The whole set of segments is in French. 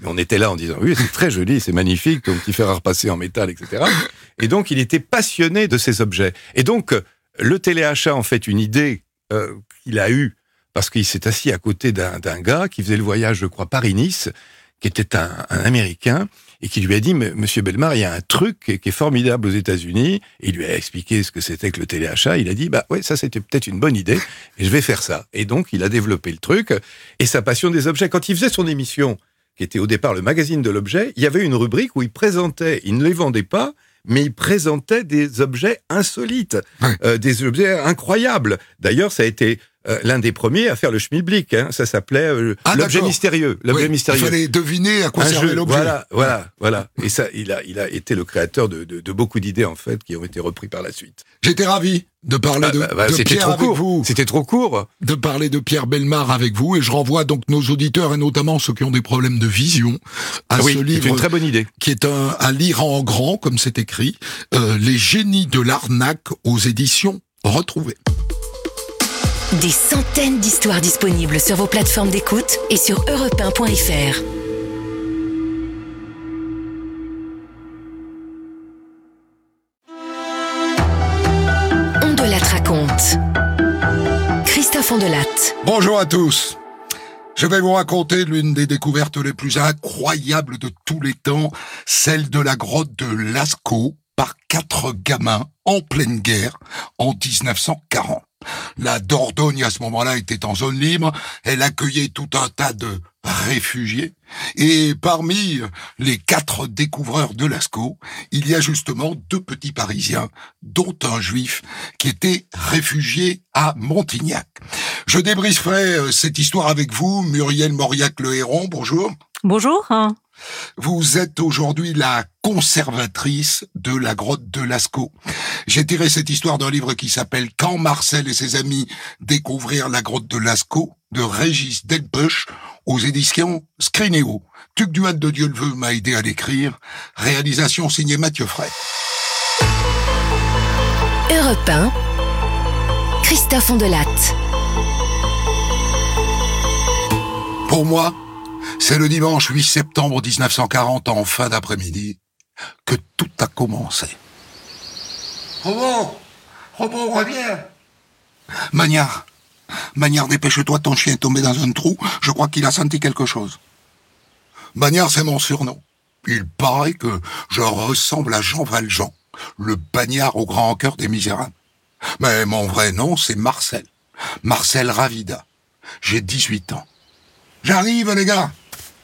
Mais on était là en disant, oui, c'est très joli, c'est magnifique, ton petit fer à repasser en métal, etc. Et donc, il était passionné de ces objets. Et donc, le téléachat, en fait, une idée qu'il a eue, parce qu'il s'est assis à côté d'un gars qui faisait le voyage, je crois, Paris-Nice, qui était un Américain, et qui lui a dit, Monsieur Bellemare, il y a un truc qui est formidable aux États-Unis. Et il lui a expliqué ce que c'était que le téléachat. Il a dit, ouais, ça c'était peut-être une bonne idée, et je vais faire ça. Et donc, il a développé le truc, et sa passion des objets. Quand il faisait son émission, qui était au départ le magazine de l'objet, il y avait une rubrique où il ne les vendait pas, mais il présentait des objets insolites, des objets incroyables. D'ailleurs, ça a été l'un des premiers à faire le schmilblick. Ça s'appelait l'objet mystérieux. L'objet mystérieux. Il fallait deviner à quoi servait l'objet. Voilà. Et ça, il a été le créateur de beaucoup d'idées, en fait, qui ont été repris par la suite. J'étais ravi de parler de Pierre avec vous. C'était trop court. De parler de Pierre Bellemare avec vous, et je renvoie donc nos auditeurs, et notamment ceux qui ont des problèmes de vision, à ce livre. C'est une très bonne idée. Qui est à lire en grand, comme c'est écrit, Les génies de l'arnaque aux éditions Retrouvées. Des centaines d'histoires disponibles sur vos plateformes d'écoute et sur europe1.fr. Ondelatte raconte. Christophe Ondelatte. Bonjour à tous. Je vais vous raconter l'une des découvertes les plus incroyables de tous les temps, celle de la grotte de Lascaux par 4 gamins en pleine guerre en 1940. La Dordogne, à ce moment-là, était en zone libre. Elle accueillait tout un tas de réfugiés. Et parmi les 4 découvreurs de Lascaux, il y a justement 2 petits Parisiens, dont un juif qui était réfugié à Montignac. Je débrieferai cette histoire avec vous, Muriel Mauriac-Le Héron. Bonjour. Bonjour. Vous êtes aujourd'hui la conservatrice de la grotte de Lascaux. J'ai tiré cette histoire d'un livre qui s'appelle « Quand Marcel et ses amis découvrirent la grotte de Lascaux » de Régis Delpech aux éditions Scrinéo. Tugdual de Dieuleveux m'a aidé à l'écrire. Réalisation signée Mathieu Fray. Europe 1, Christophe Ondelatte. Pour moi, c'est le dimanche 8 septembre 1940, en fin d'après-midi, que tout a commencé. Robot, reviens. Magnard, dépêche-toi, ton chien est tombé dans un trou, je crois qu'il a senti quelque chose. Magnard, c'est mon surnom. Il paraît que je ressemble à Jean Valjean, le bagnard au grand cœur des misérables. Mais mon vrai nom, c'est Marcel. Marcel Ravida. J'ai 18 ans. J'arrive, les gars.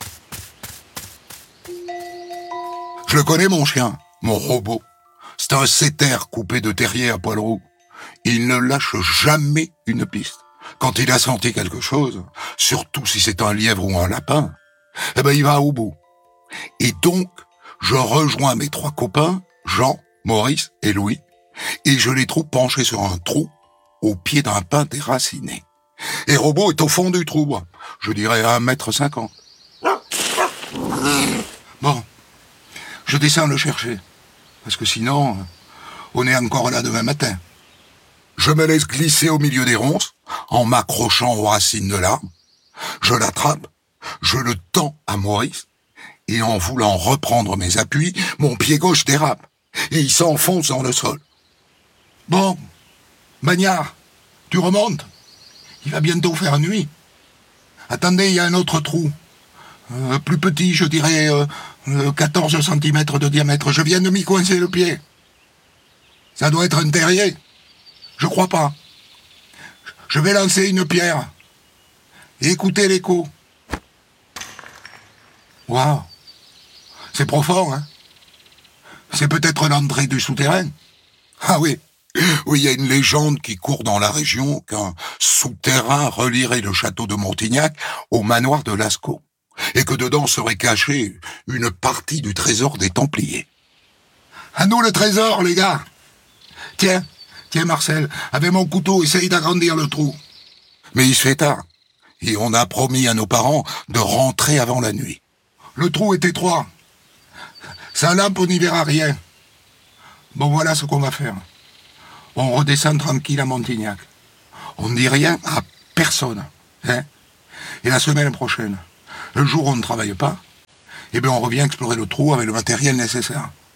Je le connais, mon chien, mon robot. C'est un setter coupé de terrier à poil roux. Il ne lâche jamais une piste. Quand il a senti quelque chose, surtout si c'est un lièvre ou un lapin, il va au bout. Et donc, je rejoins mes 3 copains, Jean, Maurice et Louis, et je les trouve penchés sur un trou, au pied d'un pin déraciné. Et Robot est au fond du trou, je dirais à 1,50 m. Bon, je descends le chercher, parce que sinon, on est encore là demain matin. Je me laisse glisser au milieu des ronces, en m'accrochant aux racines de l'arbre. Je l'attrape, je le tends à Maurice, et en voulant reprendre mes appuis, mon pied gauche dérape, et il s'enfonce dans le sol. Bon, Magnard, tu remontes. Il va bientôt faire nuit. Attendez, il y a un autre trou. Plus petit, je dirais 14 cm de diamètre. Je viens de m'y coincer le pied. Ça doit être un terrier. Je crois pas. Je vais lancer une pierre. Et écoutez l'écho. Waouh. C'est profond, hein? C'est peut-être l'entrée du souterrain. Ah oui. Oui, il y a une légende qui court dans la région qu'un souterrain relierait le château de Montignac au manoir de Lascaux, et que dedans serait cachée une partie du trésor des Templiers. À nous le trésor, les gars. Tiens, Marcel, avec mon couteau, essaye d'agrandir le trou. Mais il se fait tard, et on a promis à nos parents de rentrer avant la nuit. Le trou est étroit. Sa lampe, on n'y verra rien. Bon, voilà ce qu'on va faire. On redescend tranquille à Montignac. On ne dit rien à personne. Hein? Et la semaine prochaine, le jour où on ne travaille pas, eh bien on revient explorer le trou avec le matériel nécessaire.